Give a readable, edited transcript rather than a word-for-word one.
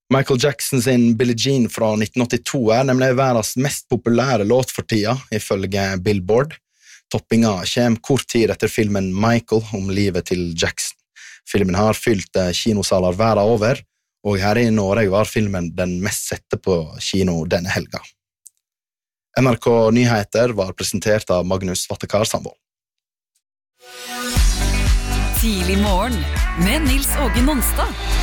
Michael Jackson sin Billie Jean fra 1982 nemlig verdens mest populære låt for tida, ifølge Billboard. Toppinga kommer kort tid etter filmen Michael om livet til Jackson. Filmen har fylt kinosaler verden over, og her i Norge var filmen den mest sette på kino denne helga. NRK Nyheter var presentert av Magnus Vattekar Sandvold. Tidlig morgen med Nils Åge Nonstad.